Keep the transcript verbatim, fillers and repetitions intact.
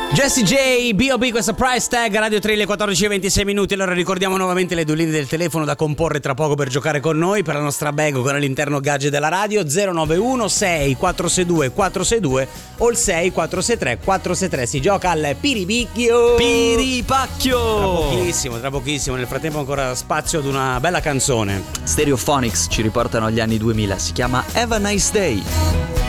Jessie J, B O B, questa Price Tag, Radio tre, le quattordici e ventisei minuti. Allora ricordiamo nuovamente le due linee del telefono da comporre tra poco per giocare con noi, per la nostra bag con all'interno gadget della radio: zero nove uno sei quattro sei due quattro sei due o il sei quattro sei tre quattro sei tre. Si gioca al Piripicchio. Piripacchio. Tra pochissimo, tra pochissimo. Nel frattempo ancora spazio ad una bella canzone. Stereophonics ci riportano agli anni duemila, si chiama Have a Nice Day.